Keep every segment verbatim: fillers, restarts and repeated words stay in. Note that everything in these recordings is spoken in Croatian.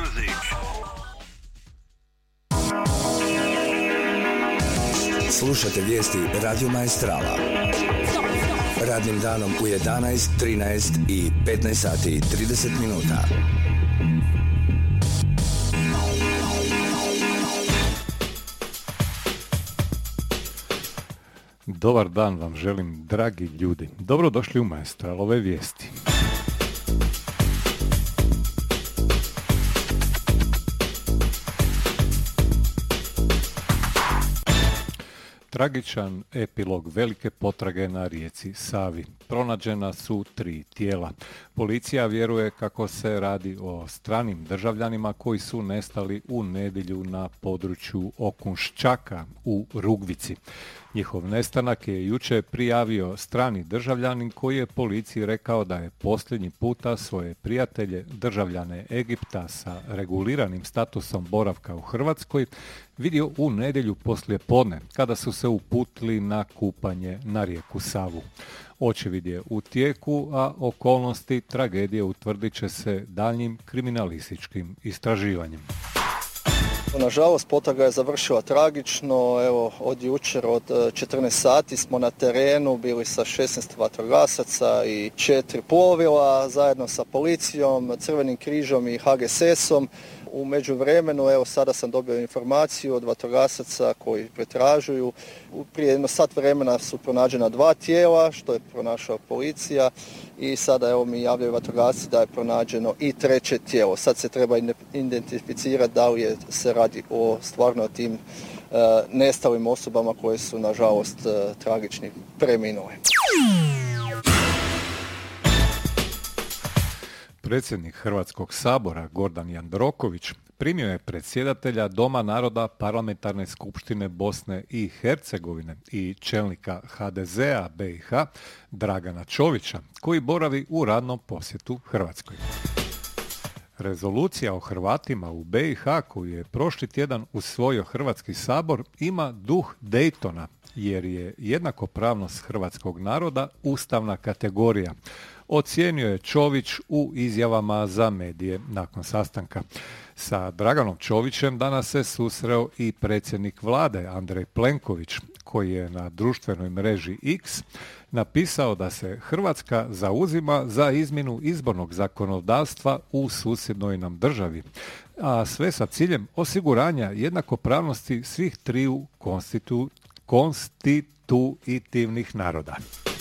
music. Slušate vijesti Radio Maestrala. Radnim danom u jedanaest, trinaest i petnaest sati i trideset minuta. Dobar dan vam želim, dragi ljudi. Dobrodošli u Maestralove vijesti. Tragičan epilog velike potrage na rijeci Savi. Pronađena su tri tijela. Policija vjeruje kako se radi o stranim državljanima koji su nestali u nedjelju na području Okunščaka u Rugvici. Njihov nestanak je jučer prijavio strani državljanin koji je policiji rekao da je posljednji puta svoje prijatelje, državljane Egipta sa reguliranim statusom boravka u Hrvatskoj, vidio u nedjelju poslijepodne kada su se uputili na kupanje na rijeku Savu. Očevid je u tijeku, a okolnosti tragedije utvrdit će se daljnjim kriminalističkim istraživanjem. Nažalost, potraga je završila tragično. Evo, od jučer od četrnaest sati smo na terenu bili sa šesnaest vatrogasaca i četiri plovila zajedno sa policijom, Crvenim križom i ha ge es esom. U međuvremenu, evo sada sam dobio informaciju od vatrogasaca koji pretražuju. Prije jedno sat vremena su pronađena dva tijela, što je pronašla policija, i sada evo mi javljaju vatrogasci da je pronađeno i treće tijelo. Sad se treba identificirati da li je, se radi o stvarno tim uh, nestalim osobama koje su nažalost uh, tragični preminule. Predsjednik Hrvatskog sabora Gordan Jandroković primio je predsjedatelja Doma naroda Parlamentarne skupštine Bosne i Hercegovine i čelnika ha de zea be i ha Dragana Čovića, koji boravi u radnom posjetu Hrvatskoj. Rezolucija o Hrvatima u be i ha koju je prošli tjedan usvojio Hrvatski sabor ima duh Daytona, jer je jednakopravnost hrvatskog naroda ustavna kategorija, ocijenio je Čović u izjavama za medije nakon sastanka. Sa Draganom Čovićem danas se susreo i predsjednik vlade Andrej Plenković, koji je na društvenoj mreži X napisao da se Hrvatska zauzima za izmjenu izbornog zakonodavstva u susjednoj nam državi, a sve sa ciljem osiguranja jednakopravnosti svih triju konstitu, konstitutivnih naroda.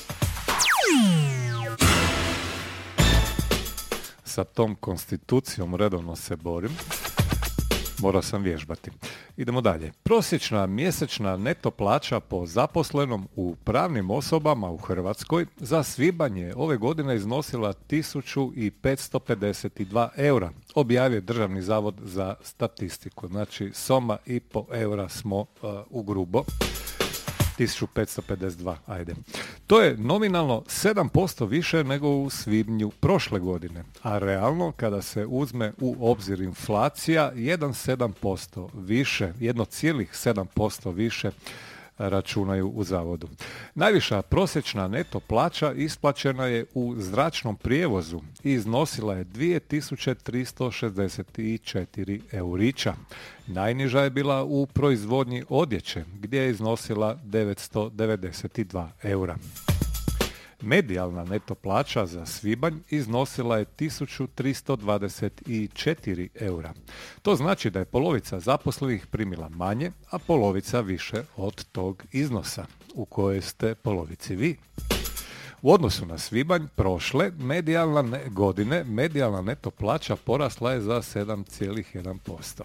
Sa tom konstitucijom redovno se borim. Morao sam vježbati. Idemo dalje. Prosječna mjesečna neto plaća po zaposlenom u pravnim osobama u Hrvatskoj za svibanj je ove godine iznosila tisuću petsto pedeset dva eura, objavio Državni zavod za statistiku. Znači, soma i po eura smo uh, u grubo. tisuću petsto pedeset dva, ajde. To je nominalno sedam posto više nego u svibnju prošle godine, a realno, kada se uzme u obzir inflacija, jedan zarez sedam posto više, jedan zarez sedam posto više računaju u zavodu. Najviša prosječna neto plaća isplaćena je u zračnom prijevozu i iznosila je dvije tisuće tristo šezdeset četiri eurića. Najniža je bila u proizvodnji odjeće, gdje je iznosila devetsto devedeset dva eura. Medijalna neto plaća za svibanj iznosila je tisuću tristo dvadeset četiri eura. To znači da je polovica zaposlenih primila manje, a polovica više od tog iznosa, u kojoj ste polovici vi. U odnosu na svibanj prošle medijalna ne, godine, medijalna neto plaća porasla je za sedam zarez jedan posto.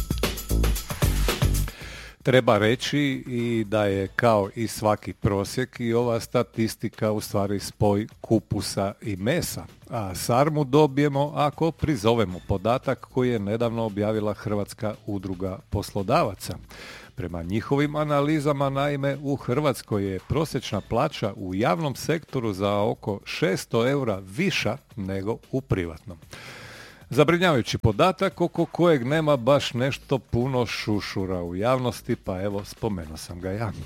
Treba reći i da je kao i svaki prosjek i ova statistika u stvari spoj kupusa i mesa, a sarmu dobijemo ako prizovemo podatak koji je nedavno objavila Hrvatska udruga poslodavaca. Prema njihovim analizama, naime, u Hrvatskoj je prosječna plaća u javnom sektoru za oko šesto eura viša nego u privatnom. Zabrinjavajući podatak oko kojeg nema baš nešto puno šušura u javnosti, pa evo, spomenuo sam ga ja.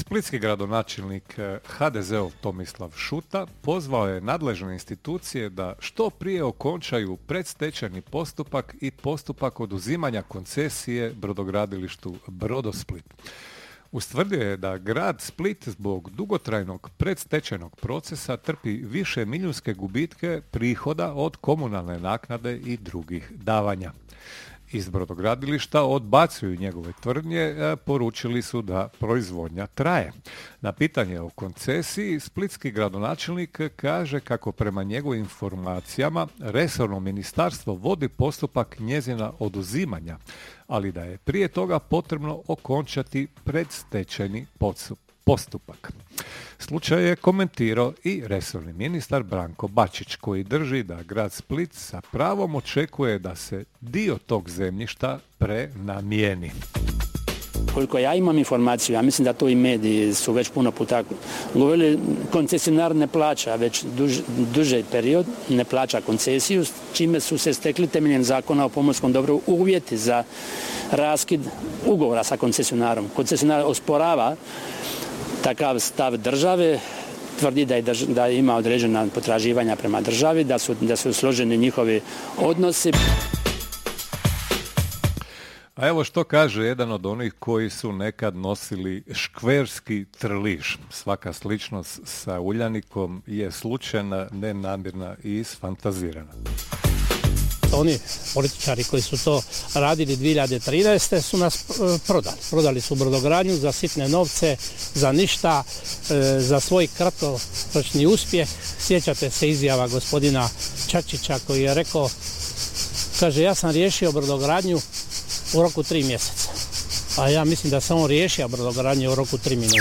Splitski gradonačelnik ha de zeov Tomislav Šuta pozvao je nadležne institucije da što prije okončaju predstečajni postupak i postupak oduzimanja koncesije brodogradilištu Brodosplit. Ustvrdio je da grad Split zbog dugotrajnog predstečajnog procesa trpi više milijunske gubitke prihoda od komunalne naknade i drugih davanja. Iz brodogradilišta odbacuju njegove tvrdnje, poručili su da proizvodnja traje. Na pitanje o koncesiji, splitski gradonačelnik kaže kako prema njegovim informacijama resorno ministarstvo vodi postupak njezina oduzimanja, ali da je prije toga potrebno okončati predstečajni postupak. Slučaj je komentirao i resorni ministar Branko Bačić, koji drži da grad Split sa pravom očekuje da se dio tog zemljišta prenamijeni. Koliko ja imam informaciju, ja mislim da to i mediji su već puno puta govorili, koncesionar ne plaća već duž, duži period, ne plaća koncesiju, s čime su se stekli temeljem zakona o pomorskom dobru uvjeti za raskid ugovora sa koncesionarom. Koncesionar osporava takav stav države, tvrdi da, je drž- da ima određena potraživanja prema državi, da su, da su složeni njihovi odnosi. A evo što kaže jedan od onih koji su nekad nosili škverski trliš. Svaka sličnost sa Uljanikom je slučajna, nenamjerna i isfantazirana. Oni političari koji su to radili dvije hiljade trinaeste su nas prodali. Prodali su brodogradnju za sitne novce, za ništa, za svoj kratkoročni uspjeh. Sjećate se izjava gospodina Čačića koji je rekao, kaže, ja sam riješio brodogradnju u roku tri mjeseca. A ja mislim da sam on riješio brodogradnju u roku tri minuta.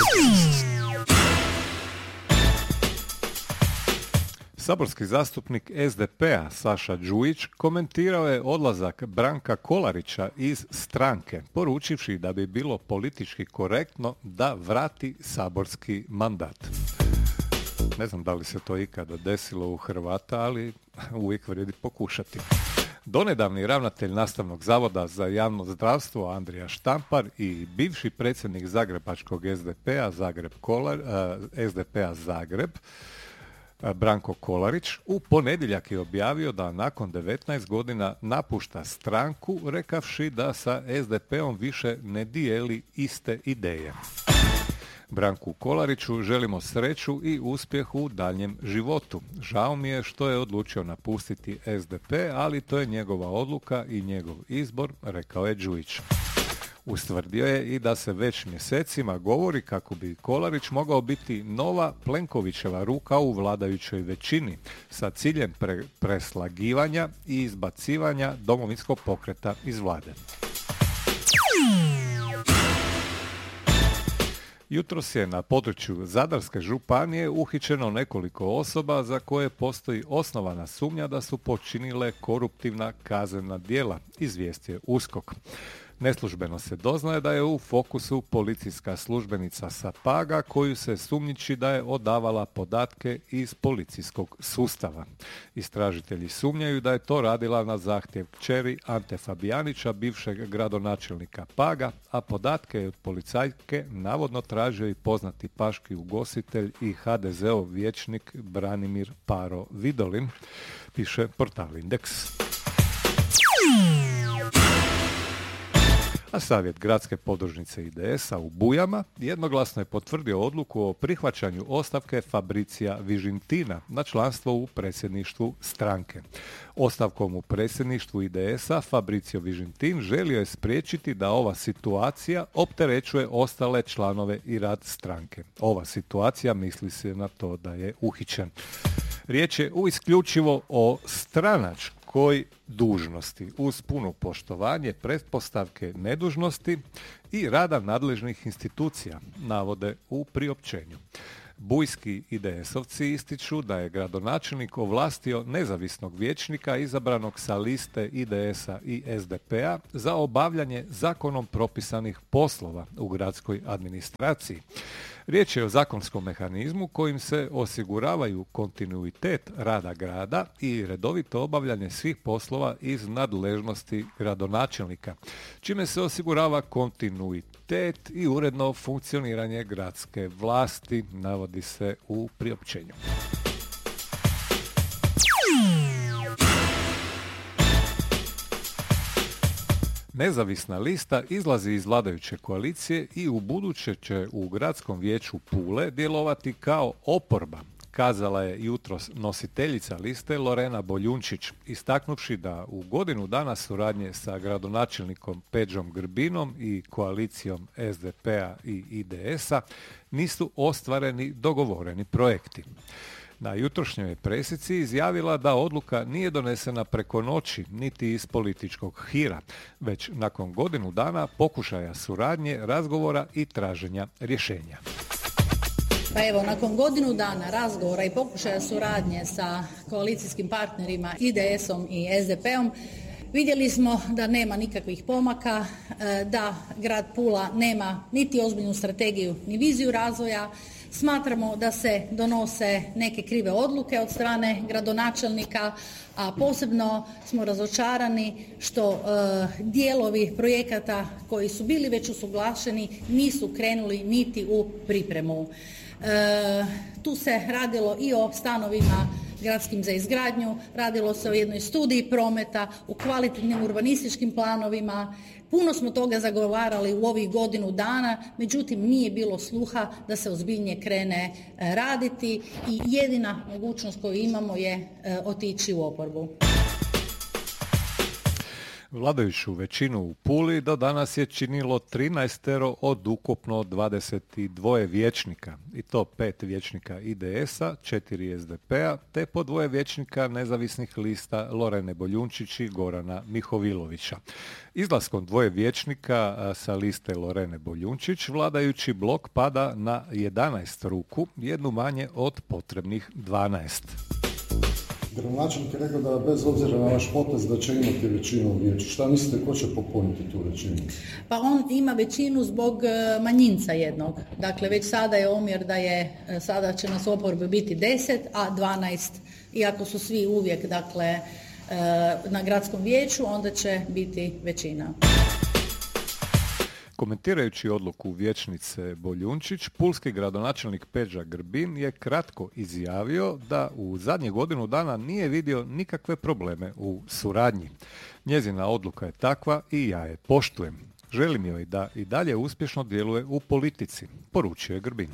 Saborski zastupnik es de pe-a Saša Đujić komentirao je odlazak Branka Kolarića iz stranke, poručivši da bi bilo politički korektno da vrati saborski mandat. Ne znam da li se to ikada desilo u Hrvata, ali uvijek vrijedi pokušati. Donedavni ravnatelj Nastavnog zavoda za javno zdravstvo Andrija Štampar i bivši predsjednik Zagrebačkog es de pe-a Zagreb Kolar, es de pe-a Zagreb Branko Kolarić u ponedjeljak je objavio da nakon devetnaest godina napušta stranku, rekavši da sa es de pe-om više ne dijeli iste ideje. Branku Kolariću želimo sreću i uspjeh u daljnjem životu. Žao mi je što je odlučio napustiti es de pe, ali to je njegova odluka i njegov izbor, rekao je Đujić. Ustvrdio je i da se već mjesecima govori kako bi Kolarić mogao biti nova Plenkovićeva ruka u vladajućoj većini sa ciljem pre- preslagivanja i izbacivanja Domovinskog pokreta iz vlade. Jutros je na području Zadarske županije uhićeno nekoliko osoba za koje postoji osnovana sumnja da su počinile koruptivna kaznena djela, izvijestio U S K O K. Neslužbeno se doznaje da je u fokusu policijska službenica sa Paga koju se sumnjiči da je odavala podatke iz policijskog sustava. Istražitelji sumnjaju da je to radila na zahtjev kćeri Ante Fabijanića, bivšeg gradonačelnika Paga, a podatke je od policajke navodno tražio i poznati paški ugostitelj i ha de zeov vijećnik Branimir Paro Vidolin, piše portal Indeks. A savjet gradske podružnice i de es a u Bujama jednoglasno je potvrdio odluku o prihvaćanju ostavke Fabricija Vižintina na članstvo u predsjedništvu stranke. Ostavkom u predsjedništvu i de es a Fabricio Vižintin želio je spriječiti da ova situacija opterećuje ostale članove i rad stranke. Ova situacija misli se na to da je uhićen. Riječ je u isključivo o stranačkoj koj dužnosti uz puno poštovanje pretpostavke nedužnosti i rada nadležnih institucija, navode u priopćenju. Bujski i de esovci ističu da je gradonačelnik ovlastio nezavisnog vijećnika izabranog sa liste i de es a i es de pe-a za obavljanje zakonom propisanih poslova u gradskoj administraciji. Riječ je o zakonskom mehanizmu kojim se osiguravaju kontinuitet rada grada i redovito obavljanje svih poslova iz nadležnosti gradonačelnika, čime se osigurava kontinuitet i uredno funkcioniranje gradske vlasti, navodi se u priopćenju. Nezavisna lista izlazi iz vladajuće koalicije i u buduće će u gradskom vijeću Pule djelovati kao oporba, kazala je jutros nositeljica liste Lorena Boljunčić, istaknuvši da u godinu dana suradnje sa gradonačelnikom Peđom Grbinom i koalicijom es de pe-a i i de es-a nisu ostvareni dogovoreni projekti. Na jutrošnjoj presici izjavila da odluka nije donesena preko noći, niti iz političkog hira, već nakon godinu dana pokušaja suradnje, razgovora i traženja rješenja. Pa evo, nakon godinu dana razgovora i pokušaja suradnje sa koalicijskim partnerima i de es-om i es de pe-om, vidjeli smo da nema nikakvih pomaka, da grad Pula nema niti ozbiljnu strategiju ni viziju razvoja. Smatramo da se donose neke krive odluke od strane gradonačelnika, a posebno smo razočarani što e, dijelovi projekata koji su bili već usuglašeni nisu krenuli niti u pripremu. E, tu se radilo i o stanovima gradskim za izgradnju, radilo se o jednoj studiji prometa, u kvalitetnim urbanističkim planovima. Puno smo toga zagovarali u ovih godinu dana, međutim nije bilo sluha da se ozbiljnije krene raditi i jedina mogućnost koju imamo je otići u oporbu. Vladajuću većinu u Puli do danas je činilo trinaestero od ukupno dvadeset dva vijećnika, i to pet vijećnika i de es-a, četiri es de pe-a, te po dvoje vijećnika nezavisnih lista Lorene Boljunčić i Gorana Mihovilovića. Izlaskom dvoje vijećnika sa liste Lorene Boljunčić vladajući blok pada na jedanaest ruku, jednu manje od potrebnih dvanaest. Gradonačelnik je rekao da bez obzira na vaš potez da će imati većinu u vijeću. Šta mislite, ko će popuniti tu većinu? Pa on ima većinu zbog manjinca jednog. Dakle, već sada je omjer da je, sada će nas u oporbi biti deset, a dvanaest, iako su svi uvijek, dakle, na gradskom vijeću, onda će biti većina. Komentirajući odluku vijećnice Boljunčić, pulski gradonačelnik Peđa Grbin je kratko izjavio da u zadnjih godinu dana nije vidio nikakve probleme u suradnji. Njezina odluka je takva i ja je poštujem. Želim joj da i dalje uspješno djeluje u politici, poručio je Grbin.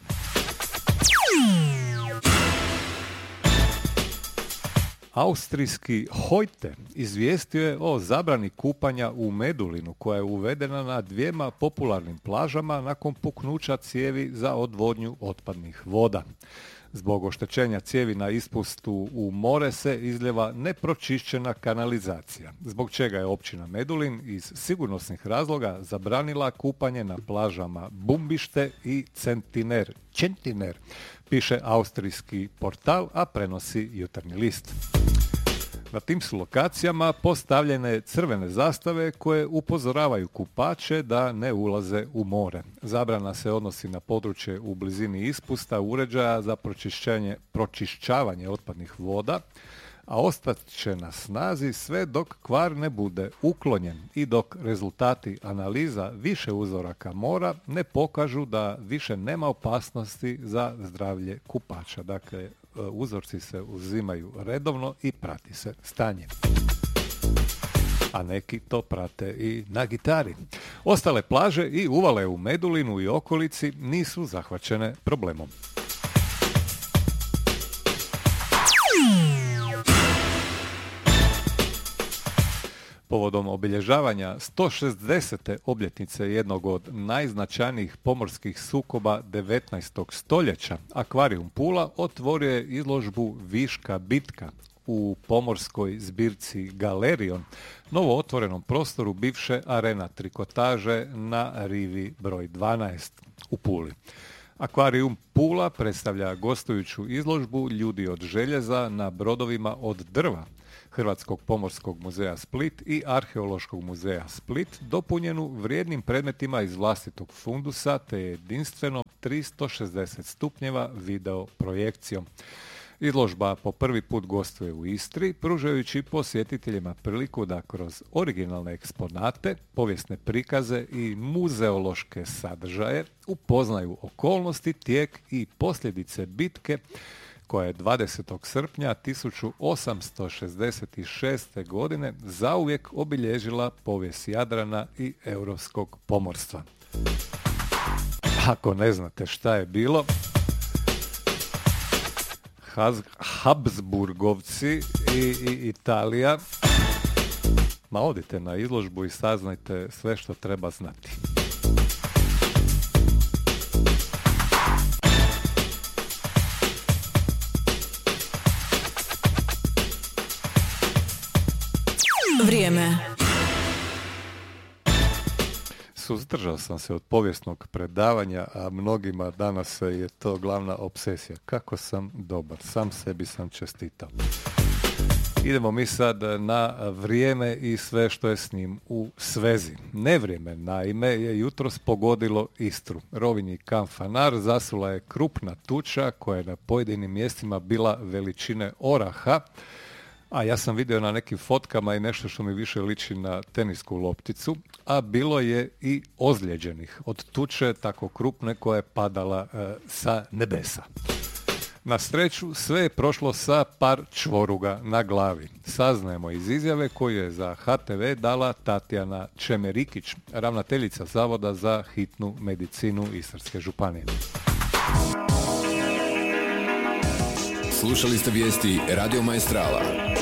Austrijski Heute izvijestio je o zabrani kupanja u Medulinu koja je uvedena na dvijema popularnim plažama nakon puknuća cijevi za odvodnju otpadnih voda. Zbog oštećenja cijevi na ispustu u more se izljeva nepročišćena kanalizacija, zbog čega je općina Medulin iz sigurnosnih razloga zabranila kupanje na plažama Bumbište i Centiner, Centiner, piše austrijski portal, a prenosi Jutarnji list. Na tim su lokacijama postavljene crvene zastave koje upozoravaju kupače da ne ulaze u more. Zabrana se odnosi na područje u blizini ispusta uređaja za pročišćenje, pročišćavanje otpadnih voda, a ostat će na snazi sve dok kvar ne bude uklonjen i dok rezultati analiza više uzoraka mora ne pokažu da više nema opasnosti za zdravlje kupača. Dakle, uzorci se uzimaju redovno i prati se stanje. A neki to prate i na gitari. Ostale plaže i uvale u Medulinu i okolici nisu zahvaćene problemom. Povodom obilježavanja sto šezdesete obljetnice jednog od najznačajnijih pomorskih sukoba devetnaestog stoljeća, Akvarijum Pula otvorio je izložbu Viška bitka u pomorskoj zbirci Galerion, novo otvorenom prostoru bivše arena trikotaže na rivi broj dvanaest u Puli. Akvarijum Pula predstavlja gostujuću izložbu Ljudi od željeza na brodovima od drva Hrvatskog pomorskog muzeja Split i Arheološkog muzeja Split, dopunjenu vrijednim predmetima iz vlastitog fundusa te jedinstvenom tristo šezdeset stupnjeva video projekcijom. Izložba po prvi put gostuje u Istri, pružajući posjetiteljima priliku da kroz originalne eksponate, povijesne prikaze i muzeološke sadržaje upoznaju okolnosti, tijek i posljedice bitke koja je dvadesetog srpnja tisuću osamsto šezdeset šeste. godine zauvijek obilježila povijest Jadrana i europskog pomorstva. Ako ne znate šta je bilo, Habsburgovci i, i Italija, ma odite na izložbu i saznajte sve što treba znati. Vrijeme. Suzdržao sam se od povijesnog predavanja, a mnogima danas je to glavna obsesija. Kako sam dobar, sam sebi sam čestitao. Idemo mi sad na vrijeme i sve što je s njim u svezi. Nevrijeme, naime, je jutros pogodilo Istru. Rovinj i Kanfanar zasula je krupna tuča koja je na pojedinim mjestima bila veličine oraha, a ja sam vidio na nekim fotkama i nešto što mi više liči na tenisku lopticu, a bilo je i ozlijeđenih od tuče tako krupne koja je padala e, sa nebesa. Na sreću sve je prošlo sa par čvoruga na glavi. Saznajemo iz izjave koju je za H T V dala Tatjana Čemerikić, ravnateljica Zavoda za hitnu medicinu Istarske županije. Slušali ste vijesti Radio Maestrala.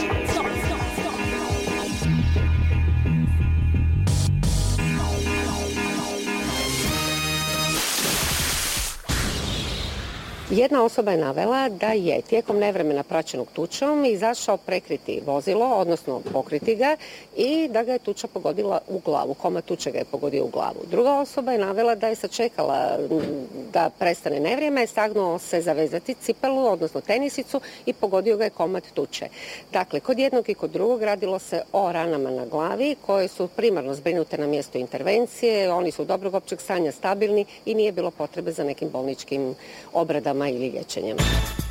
Jedna osoba je navela da je tijekom nevremena praćenog tučom izašao prekriti vozilo, odnosno pokriti ga, i da ga je tuča pogodila u glavu. Komad tuče ga je pogodio u glavu. Druga osoba je navela da je sačekala da prestane nevrijeme, sagnuo se zavezati cipelu, odnosno tenisicu, i pogodio ga je komad tuče. Dakle, kod jednog i kod drugog radilo se o ranama na glavi koje su primarno zbrinute na mjestu intervencije, oni su dobrog općeg stanja, stabilni i nije bilo potrebe za nekim bolničkim obradama ili liječenjem.